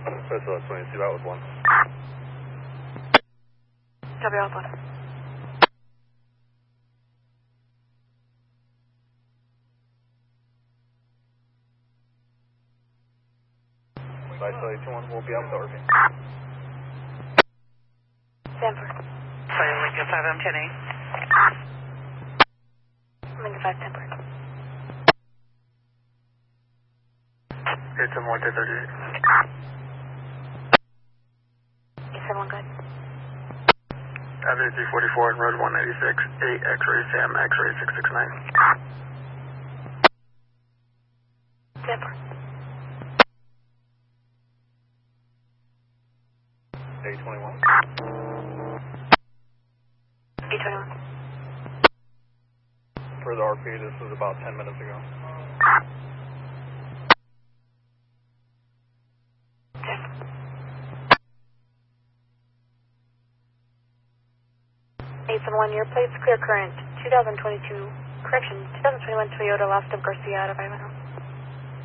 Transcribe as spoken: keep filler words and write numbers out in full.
First of all, twenty-two, that was one. W out one. Bye, Charlie two one, we'll be out with the R V. Sanford. Sorry, Lincoln five M ten eight. Lincoln five, Sanford. eight seven one, thirty-eight. eight seven one, good. Avenue three forty-four and Road one ninety-six, eight X-ray Sam, X-ray six six nine. Sanford. eight twenty-one. eight twenty-one. For the R P, this was about ten minutes ago. eight seven one, your plate's clear current, two thousand twenty-two, correction, two thousand twenty-one Toyota Lost of Garcia out of Ivanhoe.